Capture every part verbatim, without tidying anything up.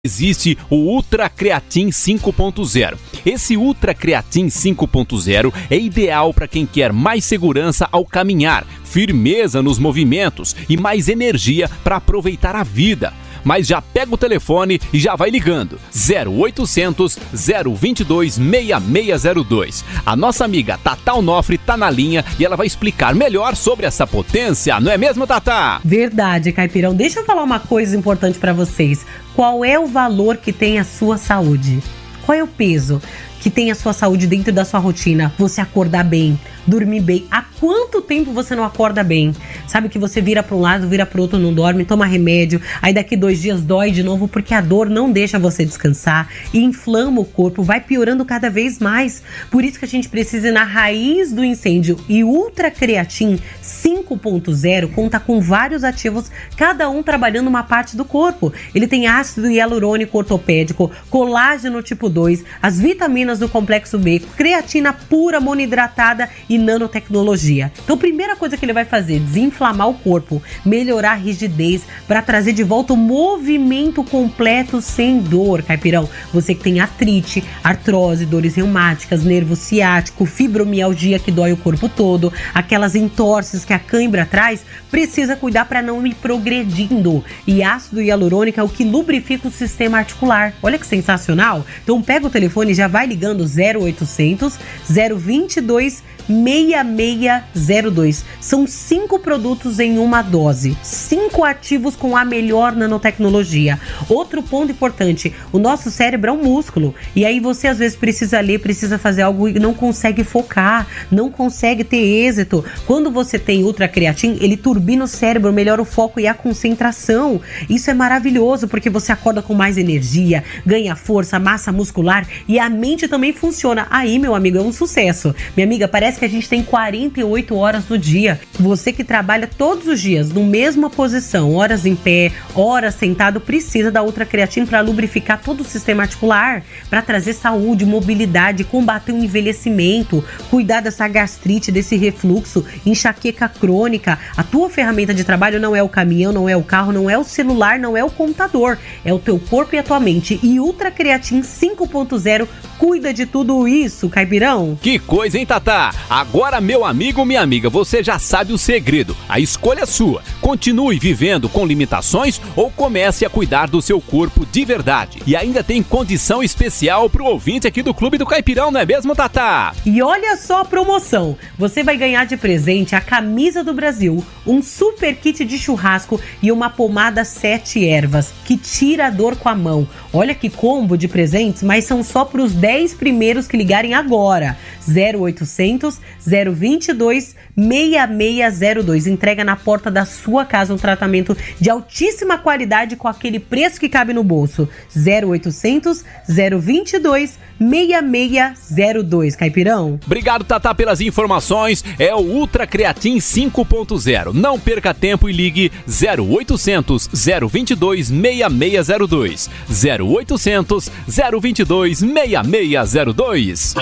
Existe o Ultra Creatin cinco ponto zero. Esse Ultra Creatin cinco ponto zero é ideal para quem quer mais segurança ao caminhar, firmeza nos movimentos e mais energia para aproveitar a vida. Mas já pega o telefone e já vai ligando. zero oitocentos, zero vinte e dois, seis seis zero dois. A nossa amiga Tatá Onofre tá na linha e ela vai explicar melhor sobre essa potência, não é mesmo, Tatá? Verdade, Caipirão. Deixa eu falar uma coisa importante para vocês. Qual é o valor que tem a sua saúde? Qual é o peso que tem a sua saúde dentro da sua rotina? Você acordar bem, dormir bem. Há quanto tempo você não acorda bem? Sabe que você vira para um lado, vira para o outro, não dorme, toma remédio, aí daqui dois dias dói de novo porque a dor não deixa você descansar e inflama o corpo, vai piorando cada vez mais. Por isso que a gente precisa ir na raiz do incêndio. E Ultra Creatin cinco ponto zero conta com vários ativos, cada um trabalhando uma parte do corpo. Ele tem ácido hialurônico ortopédico, colágeno tipo dois, as vitaminas do complexo B, creatina pura monoidratada e nanotecnologia. Então, a primeira coisa que ele vai fazer, desinflamar o corpo, melhorar a rigidez, para trazer de volta o movimento completo sem dor, Caipirão. Você que tem artrite, artrose, dores reumáticas, nervo ciático, fibromialgia que dói o corpo todo, aquelas entorses que a cãibra traz, precisa cuidar para não ir progredindo. E ácido hialurônico é o que lubrifica o sistema articular. Olha que sensacional! Então, pega o telefone e já vai ligando zero oitocentos, zero vinte e dois, seis seis zero dois. São cinco produtos em uma dose, cinco ativos com a melhor nanotecnologia. Outro ponto importante, o nosso cérebro é um músculo, e aí você às vezes precisa ler, precisa fazer algo e não consegue focar, não consegue ter êxito. Quando você tem Ultra Creatin, ele turbina o cérebro, melhora o foco e a concentração. Isso é maravilhoso, porque você acorda com mais energia, ganha força, massa muscular e a mente também funciona. Aí, meu amigo, é um sucesso. Minha amiga, parece que a gente tem quarenta e oito horas no dia. Você que trabalha todos os dias, na mesma posição, horas em pé, horas sentado, precisa da Ultra Creatin para lubrificar todo o sistema articular, para trazer saúde, mobilidade, combater o envelhecimento, cuidar dessa gastrite, desse refluxo, enxaqueca crônica. A tua ferramenta de trabalho não é o caminhão, não é o carro, não é o celular, não é o computador, é o teu corpo e a tua mente. E Ultra Creatin cinco ponto zero cuida de tudo isso, Caipirão. Que coisa, hein, Tatá? Agora, meu amigo, minha amiga, você já sabe o segredo. A escolha é sua. Continue vivendo com limitações ou comece a cuidar do seu corpo de verdade. E ainda tem condição especial pro ouvinte aqui do Clube do Caipirão, não é mesmo, Tatá? E olha só a promoção. Você vai ganhar de presente a camisa do Brasil, um super kit de churrasco e uma pomada sete ervas, que tira a dor com a mão. Olha que combo de presentes, mas são só para os dez primeiros que ligarem agora. zero oitocentos, zero vinte e dois, seis seis zero dois. Entrega na porta da sua casa um tratamento de altíssima qualidade com aquele preço que cabe no bolso. zero oitocentos, zero vinte e dois, seis seis zero dois, Caipirão. Obrigado, Tatá, pelas informações. É o Ultra Creatin cinco ponto zero. Não perca tempo e ligue zero oitocentos, zero vinte e dois, seis seis zero dois. zero oitocentos, zero vinte e dois, seis seis zero dois.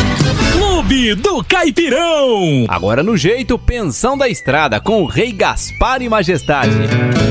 Clube do Caipirão. Agora no jeito Pensão da Estrada com o Rei Gaspar e Majestade.